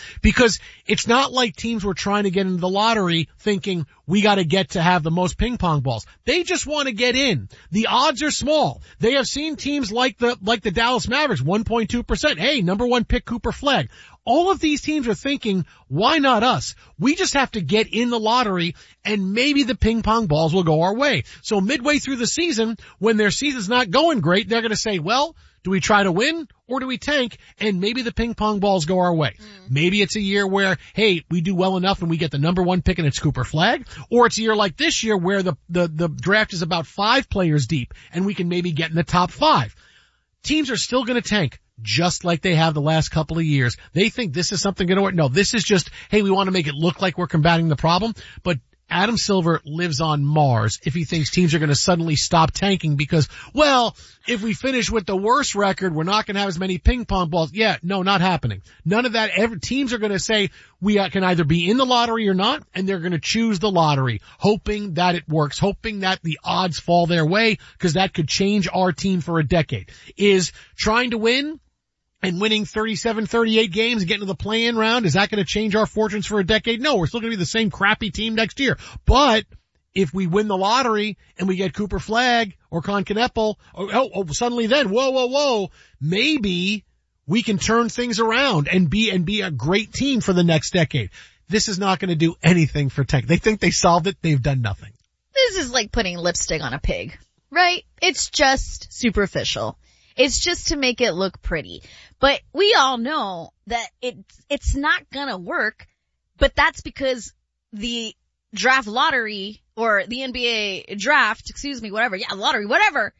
Because it's not like teams were trying to get into the lottery thinking we got to get to have the most ping pong balls. They just want to get in. The odds are small. They have seen teams like the Dallas Mavericks, 1.2%. Hey, number one pick Cooper Flagg. All of these teams are thinking, why not us? We just have to get in the lottery and maybe the ping pong balls will go our way. So midway through the season, when their season's not going great, they're going to say, well, do we try to win or do we tank and maybe the ping pong balls go our way? Maybe it's a year where, hey, we do well enough and we get the number one pick and it's Cooper Flagg. Or it's a year like this year where the draft is about 5 players deep and we can maybe get in the top 5. Teams are still going to tank. Just like they have the last couple of years. They think this is something going to work. No, this is just, hey, we want to make it look like we're combating the problem. But Adam Silver lives on Mars if he thinks teams are going to suddenly stop tanking because, well, if we finish with the worst record, we're not going to have as many ping pong balls. Yeah, no, not happening. None of that. Teams are going to say we can either be in the lottery or not, and they're going to choose the lottery, hoping that it works, hoping that the odds fall their way because that could change our team for a decade. Is trying to win and winning 37, 38 games and getting to the play-in round, is that going to change our fortunes for a decade? No, we're still going to be the same crappy team next year. But if we win the lottery and we get Cooper Flagg or Con Kneppel, suddenly then, whoa, maybe we can turn things around and be a great team for the next decade. This is not going to do anything for Tech. They think they solved it. They've done nothing. This is like putting lipstick on a pig, right? It's just superficial. It's just to make it look pretty. But we all know that it's not gonna work, but that's because the draft lottery or the NBA draft, lottery, whatever,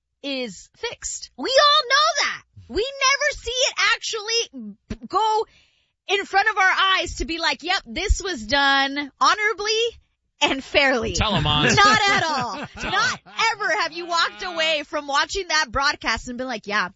is fixed. We all know that. We never see it actually go in front of our eyes to be like, yep, this was done honorably and fairly. Tell them on. Not at all. Not ever have you walked away from watching that broadcast and been like, yeah,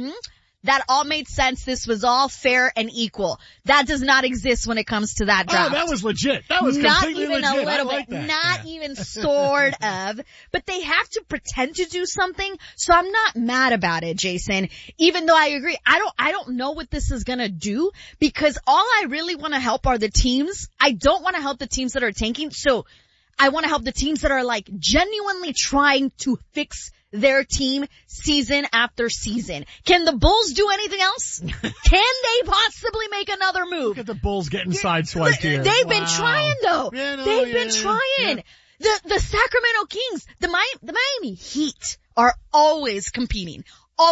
that all made sense. This was all fair and equal. That does not exist when it comes to that draft. Oh, that was legit. That was completely legit. Not even a little like bit. That. Not even sort of. But they have to pretend to do something. So I'm not mad about it, Jason. Even though I agree, I don't know what this is gonna do because all I really want to help are the teams. I don't want to help the teams that are tanking. So I want to help the teams that are like genuinely trying to fix their team season after season. Can the Bulls do anything else? Can they possibly make another move? Look at the Bulls getting sideswiped here. They've been trying though. Yeah, no, They've been trying. Yeah. The Sacramento Kings, the Miami Heat are always competing.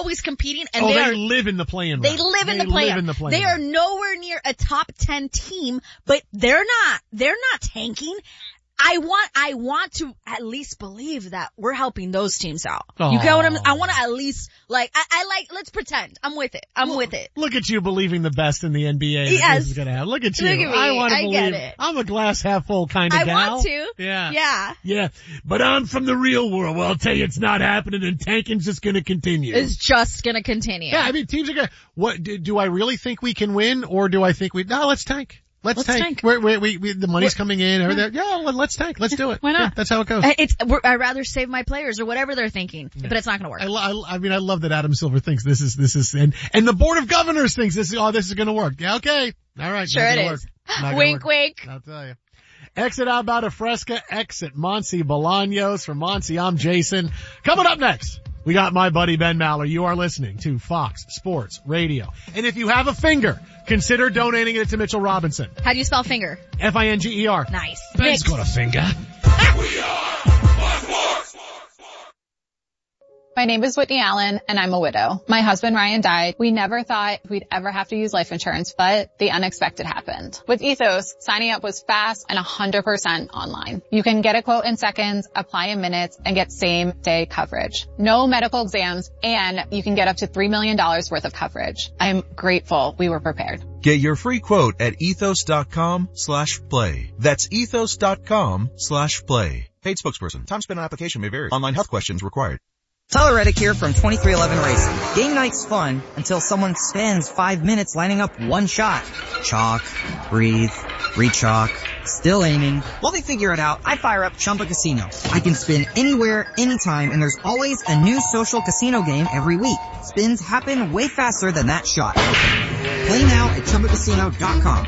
And they live in the play-in. They live in the play-in. They are nowhere near a top 10 team, but they're not tanking. I want to at least believe that we're helping those teams out. You get what I want to at least, let's pretend. I'm with it. Look at you believing the best in the NBA. Yes. This is gonna happen. Look at you. Look at me. I want to believe. Get it. I'm a glass half full kind of gal. I want to. Yeah. Yeah. But I'm from the real world. Well, I'll tell you it's not happening and tanking's just gonna continue. It's just gonna continue. Yeah, I mean, teams are gonna, do I really think we can win or do I think no, let's tank. Let's tank. The money's coming in. Let's tank. Let's do it. Why not? Yeah, that's how it goes. I'd rather save my players or whatever they're thinking, but it's not going to work. I love that Adam Silver thinks this is, and the Board of Governors thinks this is going to work. Yeah, okay. All right. Sure it is. Wink, wink. I'll tell you. Exit out about a Fresca, exit Monty Bolaños. From Monty, I'm Jason. Coming up next, we got my buddy Ben Maller. You are listening to Fox Sports Radio. And if you have a finger, consider donating it to Mitchell Robinson. How do you spell finger? Finger. Nice. Ben's got a finger. We are Fox Sports. My name is Whitney Allen, and I'm a widow. My husband, Ryan, died. We never thought we'd ever have to use life insurance, but the unexpected happened. With Ethos, signing up was fast and 100% online. You can get a quote in seconds, apply in minutes, and get same-day coverage. No medical exams, and you can get up to $3 million worth of coverage. I'm grateful we were prepared. Get your free quote at ethos.com/play. That's ethos.com/play. Paid spokesperson. Time spent on application may vary. Online health questions required. Tyler Reddick here from 2311 Racing. Game night's fun until someone spends 5 minutes lining up one shot. Chalk, breathe, re-chalk, still aiming. While they figure it out, I fire up Chumba Casino. I can spin anywhere, anytime, and there's always a new social casino game every week. Spins happen way faster than that shot. Play now at ChumbaCasino.com.